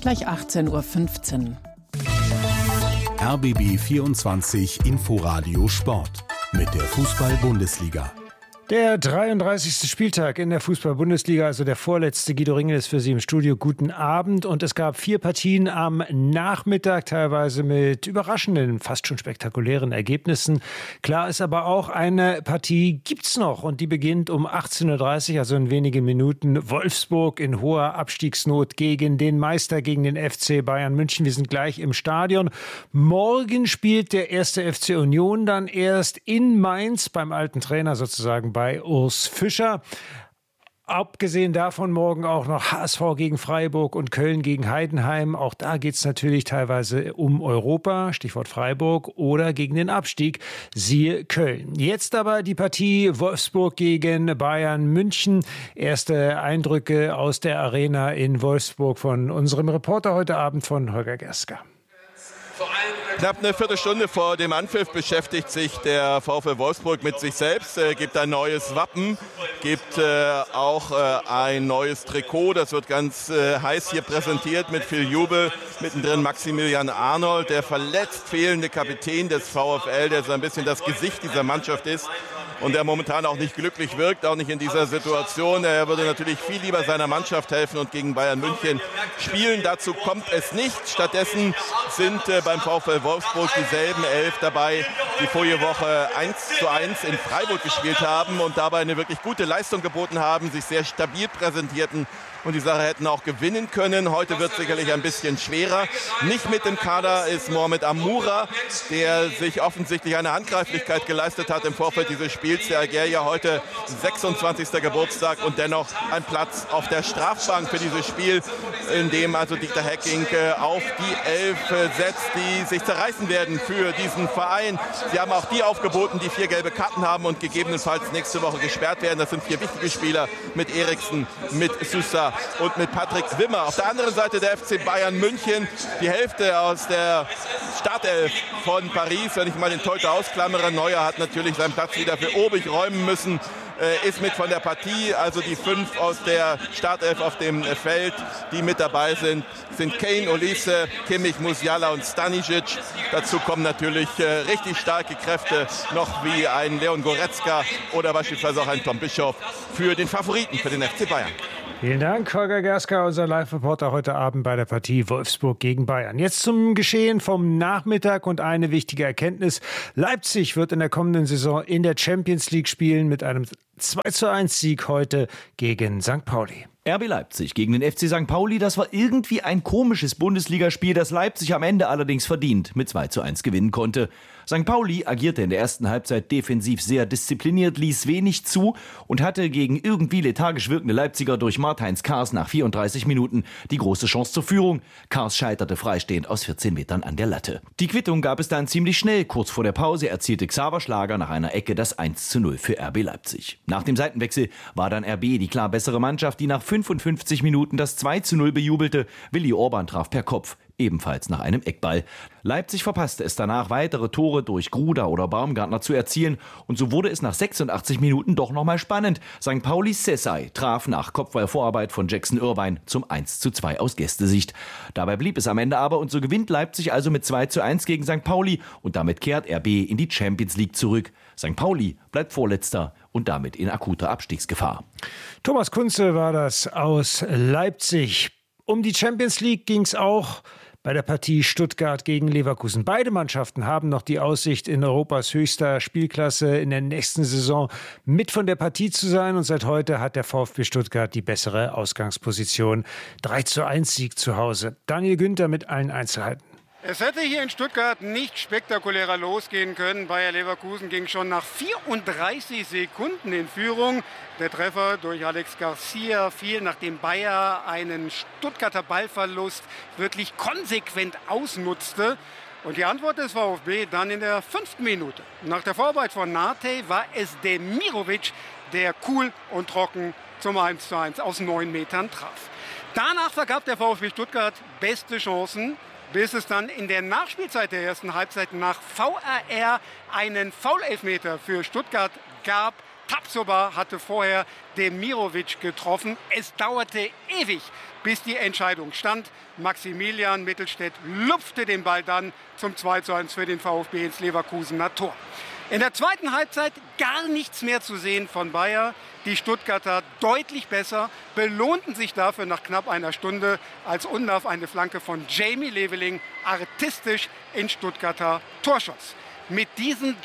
gleich 18:15 Uhr. RBB 24 Inforadio Sport mit der Fußball-Bundesliga. Der 33. Spieltag in der Fußball-Bundesliga, also der vorletzte. Guido Ringel ist für Sie im Studio. Guten Abend. Und es gab 4 Partien am Nachmittag, teilweise mit überraschenden, fast schon spektakulären Ergebnissen. Klar ist aber auch, eine Partie gibt's noch und die beginnt um 18:30 Uhr, also in wenigen Minuten. Wolfsburg in hoher Abstiegsnot gegen den Meister, gegen den FC Bayern München. Wir sind gleich im Stadion. Morgen spielt der 1. FC Union dann erst in Mainz beim alten Trainer sozusagen, bei Urs Fischer. Abgesehen davon morgen auch noch HSV gegen Freiburg und Köln gegen Heidenheim. Auch da geht es natürlich teilweise um Europa, Stichwort Freiburg, oder gegen den Abstieg, siehe Köln. Jetzt aber die Partie Wolfsburg gegen Bayern München. Erste Eindrücke aus der Arena in Wolfsburg von unserem Reporter heute Abend, von Holger Gerska. Knapp eine Viertelstunde vor dem Anpfiff beschäftigt sich der VfL Wolfsburg mit sich selbst, gibt ein neues Wappen, gibt auch ein neues Trikot. Das wird ganz heiß hier präsentiert mit viel Jubel. Mittendrin Maximilian Arnold, der verletzt fehlende Kapitän des VfL, der so ein bisschen das Gesicht dieser Mannschaft ist und der momentan auch nicht glücklich wirkt, auch nicht in dieser Situation. Er würde natürlich viel lieber seiner Mannschaft helfen und gegen Bayern München spielen. Dazu kommt es nicht. Stattdessen sind beim VfL Wolfsburg dieselben 11 dabei, die vorige Woche 1:1 in Freiburg gespielt haben und dabei eine wirklich gute Leistung geboten haben, sich sehr stabil präsentierten und die Sache hätten auch gewinnen können. Heute wird es sicherlich ein bisschen schwerer. Nicht mit im Kader ist Mohamed Amoura, der sich offensichtlich eine Handgreiflichkeit geleistet hat im Vorfeld dieses Spiels. Der Algerier heute 26. Geburtstag und dennoch ein Platz auf der Strafbank für dieses Spiel, in dem also Dieter Hecking auf die 11 setzt, die sich zerreißen werden für diesen Verein. Sie haben auch die aufgeboten, die 4 gelbe Karten haben und gegebenenfalls nächste Woche gesperrt werden. Das sind 4 wichtige Spieler mit Eriksen, mit Sousa und mit Patrick Wimmer. Auf der anderen Seite der FC Bayern München, die Hälfte aus der Startelf von Paris, wenn ich mal den Torhüter ausklammere. Neuer hat natürlich seinen Platz wieder für Obig räumen müssen, ist mit von der Partie. Also die 5 aus der Startelf auf dem Feld, die mit dabei sind Kane, Olise, Kimmich, Musiala und Stanisic. Dazu kommen natürlich richtig starke Kräfte, noch wie ein Leon Goretzka oder beispielsweise auch ein Tom Bischoff für den Favoriten, für den FC Bayern. Vielen Dank, Holger Gerska, unser Live-Reporter heute Abend bei der Partie Wolfsburg gegen Bayern. Jetzt zum Geschehen vom Nachmittag und eine wichtige Erkenntnis. Leipzig wird in der kommenden Saison in der Champions League spielen mit einem 2:1 Sieg heute gegen St. Pauli. RB Leipzig gegen den FC St. Pauli, das war irgendwie ein komisches Bundesligaspiel, das Leipzig am Ende allerdings verdient mit 2:1 gewinnen konnte. St. Pauli agierte in der ersten Halbzeit defensiv sehr diszipliniert, ließ wenig zu und hatte gegen irgendwie lethargisch wirkende Leipziger durch Martins Kars nach 34 Minuten die große Chance zur Führung. Kars scheiterte freistehend aus 14 Metern an der Latte. Die Quittung gab es dann ziemlich schnell. Kurz vor der Pause erzielte Xaver Schlager nach einer Ecke das 1:0 für RB Leipzig. Nach dem Seitenwechsel war dann RB die klar bessere Mannschaft, die nach 55 Minuten das 2:0 bejubelte. Willi Orban traf per Kopf, ebenfalls nach einem Eckball. Leipzig verpasste es danach, weitere Tore durch Gruda oder Baumgartner zu erzielen. Und so wurde es nach 86 Minuten doch nochmal spannend. St. Paulis Sessay traf nach Kopfballvorarbeit von Jackson Irvine zum 1:2 aus Gästesicht. Dabei blieb es am Ende aber und so gewinnt Leipzig also mit 2:1 gegen St. Pauli. Und damit kehrt RB in die Champions League zurück. St. Pauli bleibt Vorletzter und damit in akuter Abstiegsgefahr. Thomas Kunze war das aus Leipzig. Um die Champions League ging es auch bei der Partie Stuttgart gegen Leverkusen. Beide Mannschaften haben noch die Aussicht, in Europas höchster Spielklasse in der nächsten Saison mit von der Partie zu sein. Und seit heute hat der VfB Stuttgart die bessere Ausgangsposition. 3:1 Sieg zu Hause. Daniel Günther mit allen Einzelheiten. Es hätte hier in Stuttgart nicht spektakulärer losgehen können. Bayer Leverkusen ging schon nach 34 Sekunden in Führung. Der Treffer durch Alex Garcia fiel, nachdem Bayer einen Stuttgarter Ballverlust wirklich konsequent ausnutzte. Und die Antwort des VfB dann in der 5. Minute. Nach der Vorarbeit von Nate war es Demirovic, der cool und trocken zum 1:1 aus 9 Metern traf. Danach vergab der VfB Stuttgart beste Chancen, bis es dann in der Nachspielzeit der ersten Halbzeit nach VAR einen Foul-Elfmeter für Stuttgart gab. Tapsoba hatte vorher Demirovic getroffen. Es dauerte ewig, bis die Entscheidung stand. Maximilian Mittelstädt lupfte den Ball dann zum 2:1 für den VfB ins Leverkusener Tor. In der zweiten Halbzeit gar nichts mehr zu sehen von Bayer. Die Stuttgarter deutlich besser, belohnten sich dafür nach knapp einer Stunde, als Undav eine Flanke von Jamie Leveling artistisch in Stuttgarter Tor schoss. Mit diesem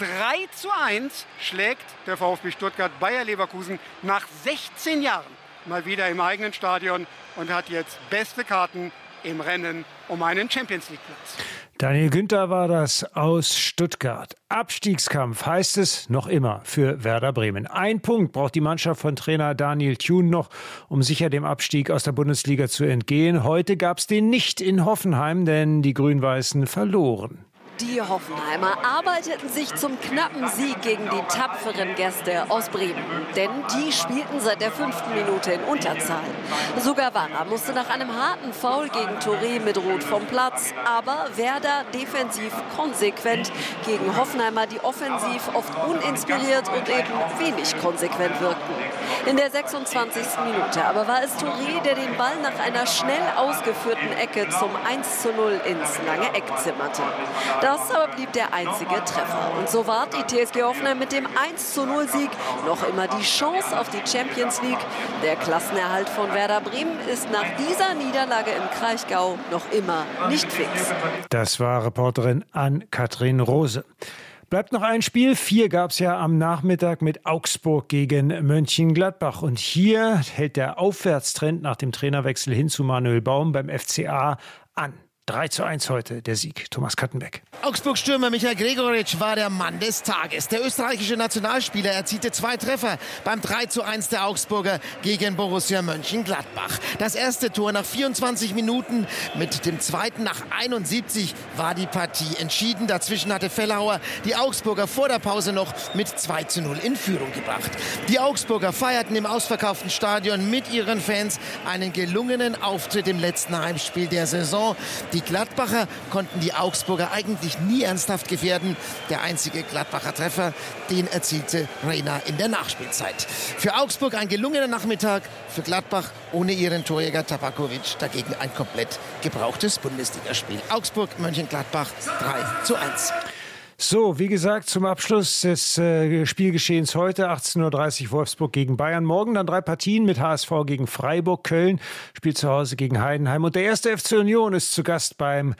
3:1 schlägt der VfB Stuttgart Bayer Leverkusen nach 16 Jahren mal wieder im eigenen Stadion und hat jetzt beste Karten im Rennen um einen Champions-League-Platz. Daniel Günther war das aus Stuttgart. Abstiegskampf heißt es noch immer für Werder Bremen. 1 Punkt braucht die Mannschaft von Trainer Daniel Thune noch, um sicher dem Abstieg aus der Bundesliga zu entgehen. Heute gab es den nicht in Hoffenheim, denn die Grün-Weißen verloren. Die Hoffenheimer arbeiteten sich zum knappen Sieg gegen die tapferen Gäste aus Bremen. Denn die spielten seit der 5. Minute in Unterzahl. Sogar Warrer musste nach einem harten Foul gegen Touré mit Rot vom Platz. Aber Werder defensiv konsequent gegen Hoffenheimer, die offensiv oft uninspiriert und eben wenig konsequent wirkten. In der 26. Minute aber war es Touré, der den Ball nach einer schnell ausgeführten Ecke zum 1:0 ins lange Eck zimmerte. Das aber blieb der einzige Treffer. Und so wahrt die TSG Hoffenheim mit dem 1:0-Sieg noch immer die Chance auf die Champions League. Der Klassenerhalt von Werder Bremen ist nach dieser Niederlage im Kraichgau noch immer nicht fix. Das war Reporterin Ann-Kathrin Rose. Bleibt noch ein Spiel. 4 gab es ja am Nachmittag mit Augsburg gegen Mönchengladbach. Und hier hält der Aufwärtstrend nach dem Trainerwechsel hin zu Manuel Baum beim FCA an. 3:1 heute der Sieg. Thomas Kattenbeck. Augsburg-Stürmer Michael Gregoritsch war der Mann des Tages. Der österreichische Nationalspieler erzielte 2 Treffer beim 3:1 der Augsburger gegen Borussia Mönchengladbach. Das erste Tor nach 24 Minuten, mit dem zweiten nach 71 war die Partie entschieden. Dazwischen hatte Fellhauer die Augsburger vor der Pause noch mit 2:0 in Führung gebracht. Die Augsburger feierten im ausverkauften Stadion mit ihren Fans einen gelungenen Auftritt im letzten Heimspiel der Saison. Die Gladbacher konnten die Augsburger eigentlich nie ernsthaft gefährden. Der einzige Gladbacher Treffer, den erzielte Reina in der Nachspielzeit. Für Augsburg ein gelungener Nachmittag, für Gladbach ohne ihren Torjäger Tabakovic dagegen ein komplett gebrauchtes Bundesligaspiel. Augsburg, Mönchengladbach 3:1. So, wie gesagt, zum Abschluss des Spielgeschehens heute 18:30 Uhr Wolfsburg gegen Bayern. Morgen dann 3 Partien mit HSV gegen Freiburg. Köln spielt zu Hause gegen Heidenheim. Und der erste FC Union ist zu Gast beim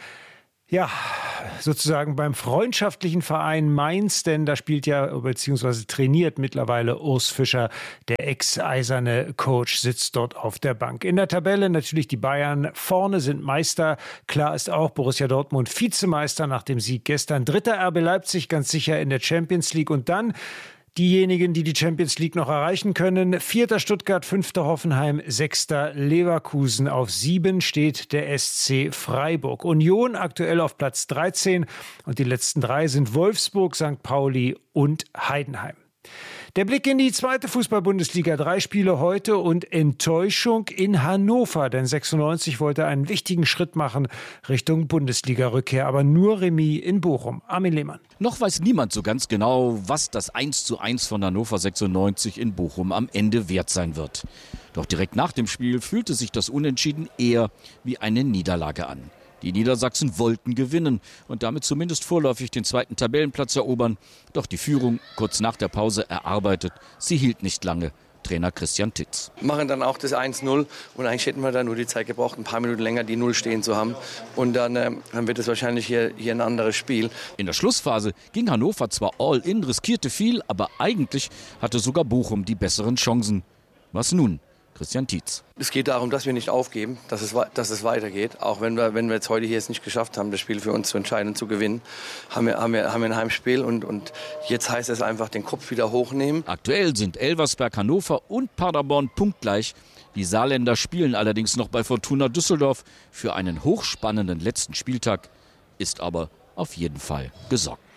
freundschaftlichen Verein Mainz, denn da spielt ja bzw. trainiert mittlerweile Urs Fischer, der ex-eiserne Coach, sitzt dort auf der Bank. In der Tabelle natürlich die Bayern vorne, sind Meister. Klar ist auch Borussia Dortmund Vizemeister nach dem Sieg gestern. 3. RB Leipzig ganz sicher in der Champions League und dann diejenigen, die die Champions League noch erreichen können. 4. Stuttgart, 5. Hoffenheim, 6. Leverkusen. Auf 7 steht der SC Freiburg. Union aktuell auf Platz 13 und die letzten 3 sind Wolfsburg, St. Pauli und Heidenheim. Der Blick in die 2. Fußball-Bundesliga. 3 Spiele heute und Enttäuschung in Hannover. Denn 96 wollte einen wichtigen Schritt machen Richtung Bundesliga-Rückkehr. Aber nur Remis in Bochum. Armin Lehmann. Noch weiß niemand so ganz genau, was das 1:1 von Hannover 96 in Bochum am Ende wert sein wird. Doch direkt nach dem Spiel fühlte sich das Unentschieden eher wie eine Niederlage an. Die Niedersachsen wollten gewinnen und damit zumindest vorläufig den 2. Tabellenplatz erobern. Doch die Führung kurz nach der Pause erarbeitet. Sie hielt nicht lange. Trainer Christian Titz. Machen dann auch das 1:0 und eigentlich hätten wir da nur die Zeit gebraucht, ein paar Minuten länger die 0 stehen zu haben. Und dann wird es wahrscheinlich hier ein anderes Spiel. In der Schlussphase ging Hannover zwar all in, riskierte viel, aber eigentlich hatte sogar Bochum die besseren Chancen. Was nun? Christian Tietz. Es geht darum, dass wir nicht aufgeben, dass es weitergeht. Auch wenn wir jetzt heute hier es nicht geschafft haben, das Spiel für uns zu entscheiden und zu gewinnen, haben wir ein Heimspiel und jetzt heißt es einfach, den Kopf wieder hochnehmen. Aktuell sind Elversberg, Hannover und Paderborn punktgleich. Die Saarländer spielen allerdings noch bei Fortuna Düsseldorf. Für einen hochspannenden letzten Spieltag ist aber auf jeden Fall gesorgt.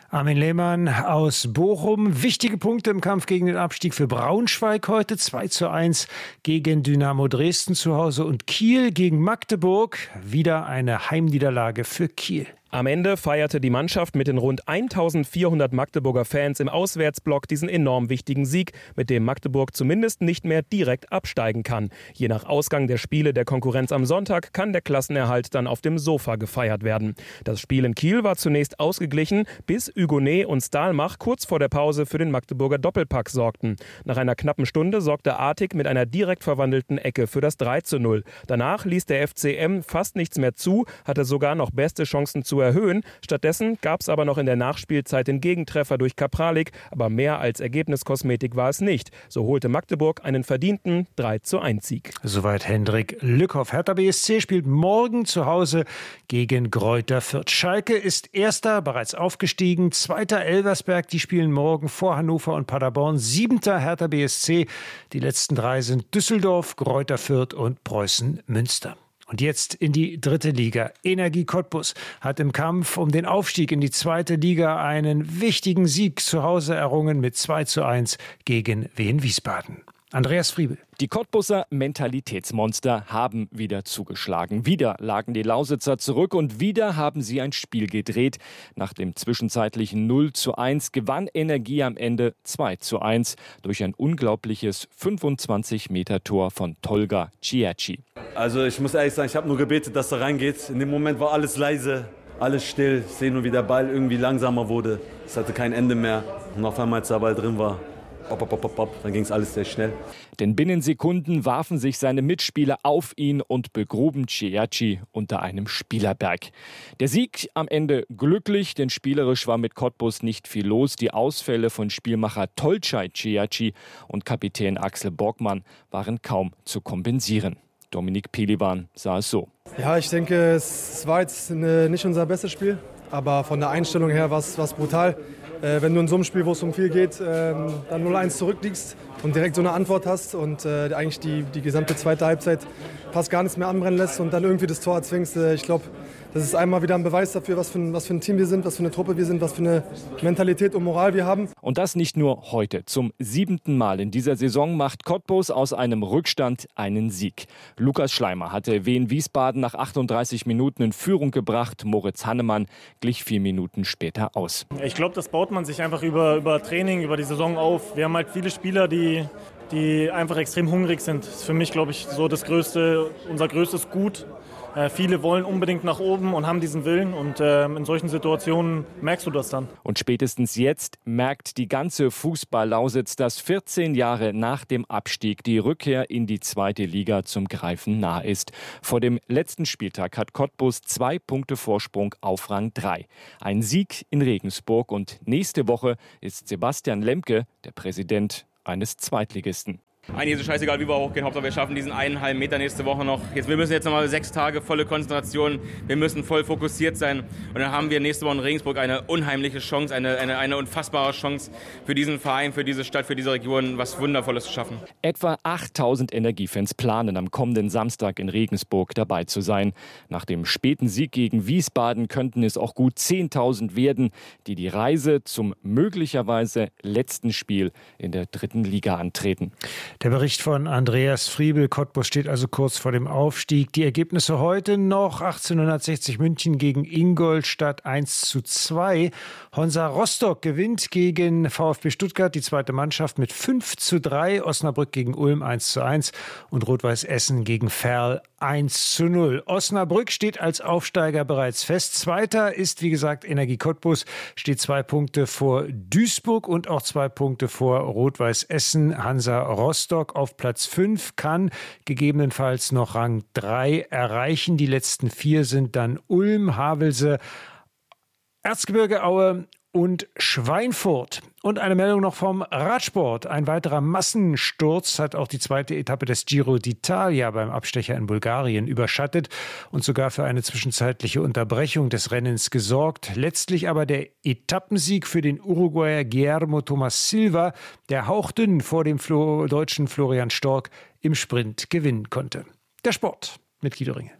Armin Lehmann aus Bochum. Wichtige Punkte im Kampf gegen den Abstieg für Braunschweig heute. 2:1 gegen Dynamo Dresden zu Hause und Kiel gegen Magdeburg. Wieder eine Heimniederlage für Kiel. Am Ende feierte die Mannschaft mit den rund 1400 Magdeburger Fans im Auswärtsblock diesen enorm wichtigen Sieg, mit dem Magdeburg zumindest nicht mehr direkt absteigen kann. Je nach Ausgang der Spiele der Konkurrenz am Sonntag kann der Klassenerhalt dann auf dem Sofa gefeiert werden. Das Spiel in Kiel war zunächst ausgeglichen, bis Hugonet und Stahlmach kurz vor der Pause für den Magdeburger Doppelpack sorgten. Nach einer knappen Stunde sorgte Artig mit einer direkt verwandelten Ecke für das 3:0. Danach ließ der FCM fast nichts mehr zu, hatte sogar noch beste Chancen zu erhöhen. Stattdessen gab es aber noch in der Nachspielzeit den Gegentreffer durch Kapralik, aber mehr als Ergebniskosmetik war es nicht. So holte Magdeburg einen verdienten 3:1-Sieg. Soweit Hendrik Lückhoff. Hertha BSC spielt morgen zu Hause gegen Greuther Fürth. Schalke ist Erster, bereits aufgestiegen. Zweiter Elversberg, die spielen morgen vor Hannover und Paderborn. 7. Hertha BSC. Die letzten 3 sind Düsseldorf, Greuther Fürth und Preußen Münster. Und jetzt in die 3. Liga. Energie Cottbus hat im Kampf um den Aufstieg in die 2. Liga einen wichtigen Sieg zu Hause errungen mit 2:1 gegen Wien Wiesbaden. Andreas Friebel. Die Cottbuser Mentalitätsmonster haben wieder zugeschlagen. Wieder lagen die Lausitzer zurück und wieder haben sie ein Spiel gedreht. Nach dem zwischenzeitlichen 0:1 gewann Energie am Ende 2:1 durch ein unglaubliches 25-Meter-Tor von Tolga Ciecki. Also ich muss ehrlich sagen, ich habe nur gebetet, dass er reingeht. In dem Moment war alles leise, alles still. Ich sehe nur, wie der Ball irgendwie langsamer wurde. Es hatte kein Ende mehr. Und auf einmal, als der Ball drin war, dann ging es alles sehr schnell. Denn binnen Sekunden warfen sich seine Mitspieler auf ihn und begruben Ciecki unter einem Spielerberg. Der Sieg am Ende glücklich, denn spielerisch war mit Cottbus nicht viel los. Die Ausfälle von Spielmacher Tolga Ciecki und Kapitän Axel Borgmann waren kaum zu kompensieren. Dominik Pelivan sah es so. Ja, ich denke, es war jetzt nicht unser bestes Spiel, aber von der Einstellung her war es brutal. Wenn du in so einem Spiel, wo es um viel geht, dann 0:1 zurückliegst und direkt so eine Antwort hast und eigentlich die gesamte zweite Halbzeit fast gar nichts mehr anbrennen lässt und dann irgendwie das Tor erzwingst. Ich glaube, das ist einmal wieder ein Beweis dafür, was für ein Team wir sind, was für eine Truppe wir sind, was für eine Mentalität und Moral wir haben. Und das nicht nur heute. Zum 7. Mal in dieser Saison macht Cottbus aus einem Rückstand einen Sieg. Lukas Schleimer hatte Wien Wiesbaden nach 38 Minuten in Führung gebracht. Moritz Hannemann glich 4 Minuten später aus. Ich glaube, das baut man sich einfach über Training, über die Saison auf. Wir haben halt viele Spieler, die einfach extrem hungrig sind. Das ist für mich, glaube ich, so unser größtes Gut. Viele wollen unbedingt nach oben und haben diesen Willen und in solchen Situationen merkst du das dann. Und spätestens jetzt merkt die ganze Fußball-Lausitz, dass 14 Jahre nach dem Abstieg die Rückkehr in die 2. Liga zum Greifen nah ist. Vor dem letzten Spieltag hat Cottbus 2 Punkte Vorsprung auf Rang 3. Ein Sieg in Regensburg und nächste Woche ist Sebastian Lemke der Präsident eines Zweitligisten. Eigentlich ist es scheißegal, wie wir hochgehen. Hauptsache wir schaffen diesen 1,5 Meter nächste Woche noch. Wir müssen jetzt nochmal 6 Tage volle Konzentration. Wir müssen voll fokussiert sein. Und dann haben wir nächste Woche in Regensburg eine unheimliche Chance, eine unfassbare Chance für diesen Verein, für diese Stadt, für diese Region, was Wundervolles zu schaffen. Etwa 8000 Energiefans planen am kommenden Samstag in Regensburg dabei zu sein. Nach dem späten Sieg gegen Wiesbaden könnten es auch gut 10.000 werden, die die Reise zum möglicherweise letzten Spiel in der 3. Liga antreten. Der Bericht von Andreas Friebel. Cottbus steht also kurz vor dem Aufstieg. Die Ergebnisse heute noch: 1860 München gegen Ingolstadt 1:2. Honsa Rostock gewinnt gegen VfB Stuttgart, die zweite Mannschaft, mit 5:3. Osnabrück gegen Ulm 1:1 und Rot-Weiß Essen gegen Verl 1:0. Osnabrück steht als Aufsteiger bereits fest. Zweiter ist, wie gesagt, Energie Cottbus, steht 2 Punkte vor Duisburg und auch 2 Punkte vor Rot-Weiß Essen. Hansa Rostock auf Platz 5 kann gegebenenfalls noch Rang 3 erreichen. Die letzten 4 sind dann Ulm, Havelse, Erzgebirge Aue und Schweinfurt. Und eine Meldung noch vom Radsport. Ein weiterer Massensturz hat auch die zweite Etappe des Giro d'Italia beim Abstecher in Bulgarien überschattet und sogar für eine zwischenzeitliche Unterbrechung des Rennens gesorgt. Letztlich aber der Etappensieg für den Uruguayer Guillermo Thomas Silva, der hauchdünn vor dem deutschen Florian Stork im Sprint gewinnen konnte. Der Sport mit Guido Ringel.